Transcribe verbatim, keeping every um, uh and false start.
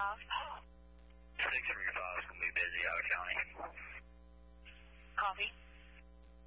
five. six three five is going to be busy out of county. Copy.